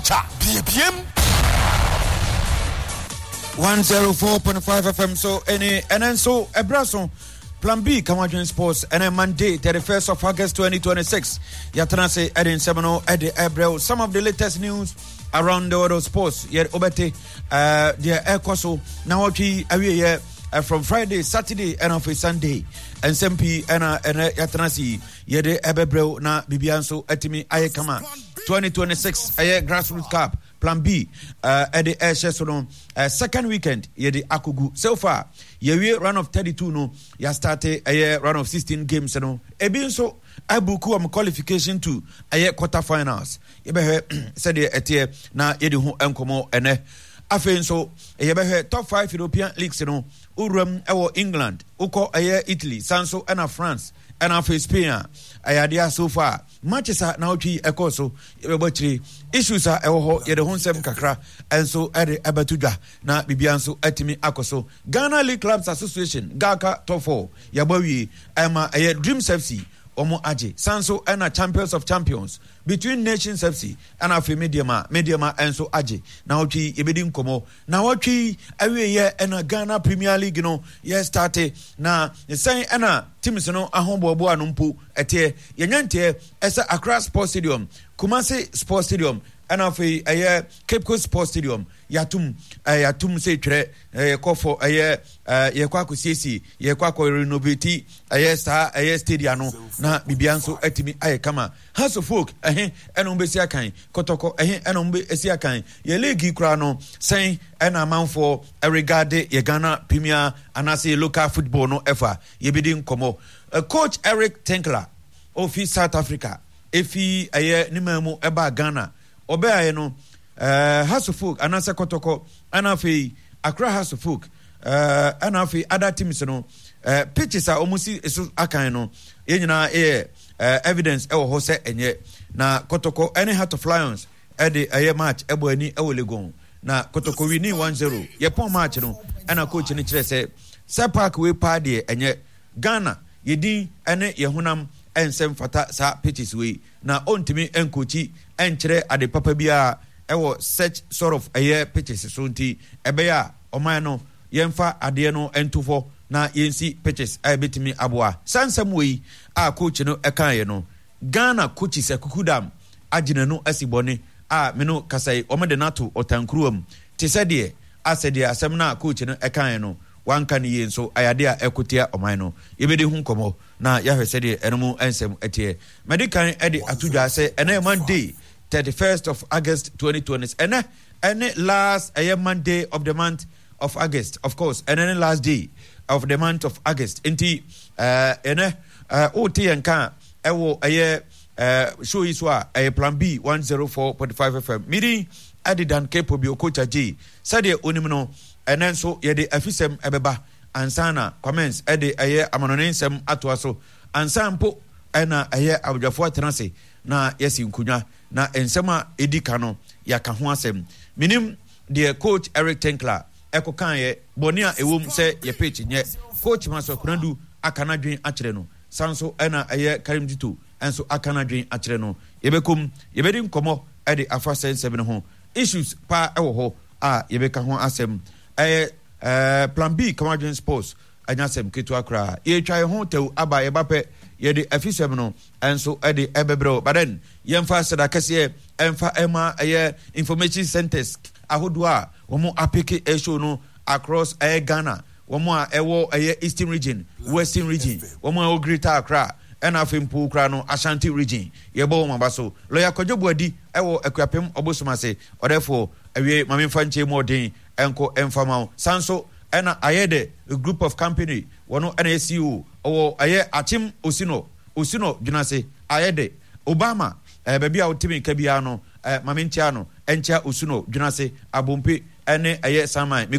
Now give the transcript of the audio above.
cha BPM 104.5 FM. So any and then so Ebraso Plan B Kamajun Sports and then Monday 31st of August 2026. Yatanase Edin Semino Eddie Ebrel. Some of the latest news around the world of sports. Yet Obete the Ekoso now away from Friday, Saturday, and of Sunday. And SMP and Yatanasi Yede Ebrel na Bibianso Etimi Ayekama 2026 Grassroots Cup. Plan B at the Air second weekend yedi Akugu. So far ye run of 32 no ya started a run of 16 games no ebi so abuku am qualification to a quarter finals yebe said etie na yedi ho enkomo ene afen so yebe top 5 European leagues no urum ewo England uko Italy Sanso and France and after Spain ayadia so far matches are now three ekoso ebotri issues are ewo ye de honsem kakra and so ede abatuja na bibianso etimi akoso Ghana League Clubs Association Gaka top 4 yabawi ema Dreams FC omo aje Sanso and Champions of Champions between Nations FC and afi mediama and so aje na otwi ebedi nkomo na otwi awie ye and Ghana Premier League no ye started na say and teams no ahombobo anumpu etie yenyante esa Accra Sports Stadium Kumasi Sports Stadium and afi Cape Coast Sports Stadium yatum say tre kofo ye kwa kusisi ye kwa renovate star stadium no na bibianso etimi kama House of Folk enombe siakan kotoko enombe esiakan ye league kura no sen ena manfo regarding ye Ghana Premier anase local football no ever ye bidi nkomo coach Eric Tenkler of South Africa efi nimamu eba Ghana obe no House of Folk anase kotoko anafi Accra House of Folk anafi other teams no pitches are almost esu akan no ye nyina evidence ewo ho se enye na kotoko any Heart of Lions the match ebo ani ewo legon na kotoko wini 1-0 ye pon match no ana coach ni kire se park we party enye Ghana yedi ene ye hunam ensem fata sa pitches we na ontimi enkochi enkire ade papa bia ewo such sort of pitches so nti ebeya oman no yemfa ade no entufo na yensi pitches betimi aboa sansam we a coach no ekan no Ghana coaches ekukudam agina no asibone me no kasai omede nato otankruam te sede asede asem na coach no ekan no wanka ni yenso ayade a ekotia oman no yebede hu nkomo na yahwese de enemu ensem etie medican ede atudwa se ene Monday 31st of August 2020 ene last Monday of the month of August, of course, and then last day of the month of August. Inti OT and Ka ewo show iswa Plan B 104.5 FM. Miri adidan kepo bi okocha J. Sade onimno and then so yede afisem ebeba ansana comments ede amanonensem atwaso ansampo ena abujafo atenase na yesi nkunya na ensema edika no yaka ho asem. Minim the coach Eric Tenkler eko kanye bonia ewom se ye pitch nye coach Maso Kunadu akana dwen akere no sanso ena Karim Dito enso akana dwen akere no yebekum yebedi nkomo ede afa sensem no ho issues pa ewo ho a yebeka ho asem Plan B Kamajun Sports anyasem ketu akra ye twa ho tew aba yebape yede afisem no enso ede ebebro but then yemfa sadakase emfa ema information centers ahodoa womo apeke show no across Ghana womo ewo eastern region western region womo ewo greater Accra ena afempu kra no Ashanti region yebo mabaso loya kojobuadi ewo ekwapem obosomase odefo awie mamemfa nche modern enko emfama sanso ena ayede a group of company wono ena CEO owo achim osino dwunase ayede Obama baby a utimi kabia no mamentia no encha osuno dwunase abompe ene saman